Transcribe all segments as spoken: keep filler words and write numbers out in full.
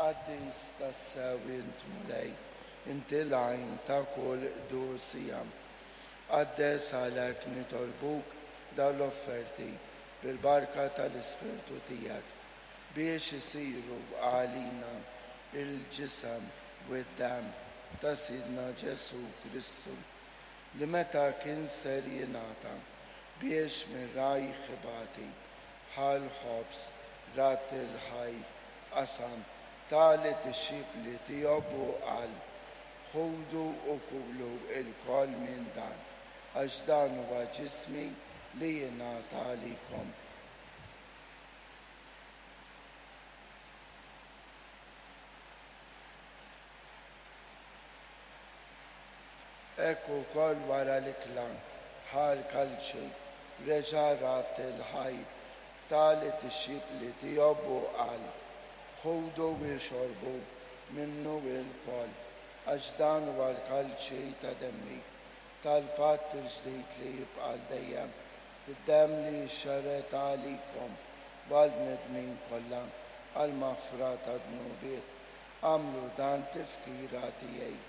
Qaddis tassew int mulej, inti l-għajn ta' kull qdusija. Qaddes għalhekk nitolbuk dawn l-offerti bil-barka tal-Ispirtu tiegħek biex isiru għalina il-ġisem u d-dam ta' Sidna Ġesu Kristu li meta kien ser jingħata biex minn raj ħibati bħal ħobs rat il-ħajr qasam tali tixxibli tiegħu qal ħudu u kulu il-koll minn dan għax dan huwa ġismi li jingħata għalikom. Ekku wkoll wara l-iklam bħal kalċi reġa' rat il-ħajr tali tixxibli tiegħu qal ħudu u xorbu minnu il-koll għax dan huwa l-kalċi ta' demmi tal-patt il-ġdid li jibqa' dejjem id-demm li xarret għalikom għall-bnedmin kollha għall-maghfira ta' dnubiet. Għamlu dan tifkira tiegħi.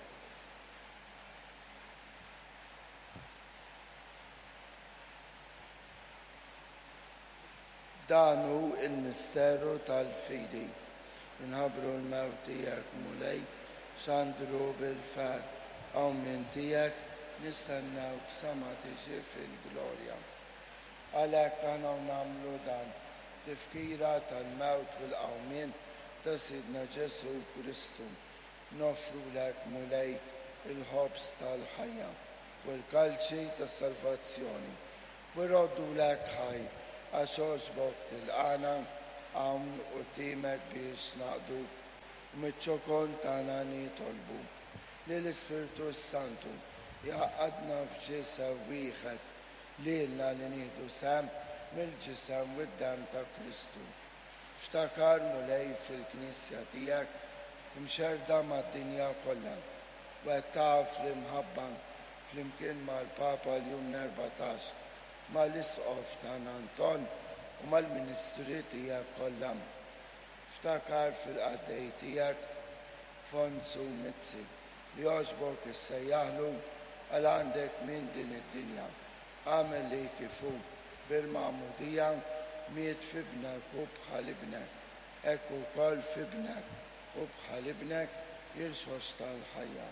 Dan hu il-misteru tal-fidi. Inħabbru l-mewt tiegħek mulej xandru bil-fer għaw minn tiegħek nistennew b'sama tiġi fil-glorja. Għalhekk aħna nagħmlu dan tifkira tal-mewt u l-qawmien ta' Sidna Ġesu Kristu. Nofru lek mulej il-ħobs tal-ħajja u l-kalċi tas-salvazzjoni. U roddu lek ħaj għax oġbok tilqana hawn quddiemek biex naqduk u miċ-ċokon tagħna nitolbu li l-Ispirtu Santu jaqgħadna f'ġisem wieħed lilna li nieħdu sehem mill-ġisem u d-demm ta' Kristu. Ftakar mulej fil-Knisja tiegħek imxerda mad-dinja kollha u qed taf l-imħabba flimkien mal-Papa Ljum erbatax mal-Isqof tagħna Anton u mal-Ministri tiegħek kollha. Ftakar fil-qaddej tiegħek Fonzu Mizzi li jogħġbok issejjaħlu għal għandek minn din id-dinja. Għamel li kifu bil-ma'mudija miet f'ibnek u bħal ibnek. Ekku wkoll f'ibnek u bħal ibnek jirxox tal-ħajja.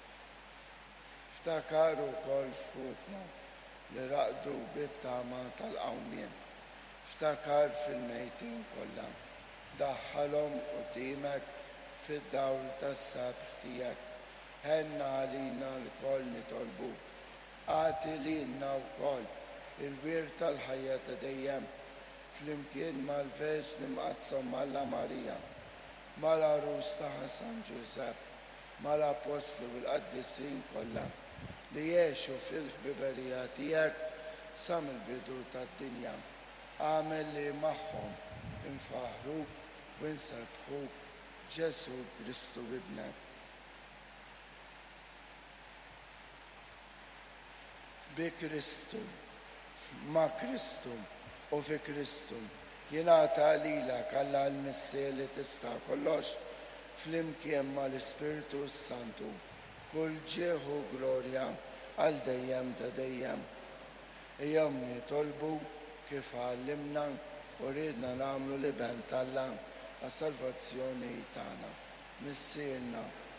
Ftakar ukoll f'rutna li raqdu bit-tama tal-qawmien. Ftakar fil-mejtin kollha. Daħħalhom quddiemek fid-dawl tas-sabħ tiegħek. Ħenna għalina l-koll nitolbuk. Għati lilna wkoll il-wir tal-ħajja ta' dejjem flimkien mal-Verġni Mqazzam Alla Marija, mal-Arus tagħha San Ġusepp, mal-Apostlu u l-Qaddisin kollha li jgħixu fil-ħbiberija tiegħek sa mill-bidu tad-dinja. Għamel li magħhom infaħruk u nsebħuk Ġesu Kristu ibnek. Bi Kristu, ma' Kristu u fi Kristu jingħata lilek Alla l-missi li tista' kollox flimkien mal-Ispirtu Santu kull ġieħu glorja għal dejjem ta' dejjem. Ejjew nitolbu kif għallimna u ridna nagħmlu li ben Alla għas-salvazzjoni tagħna. Missierna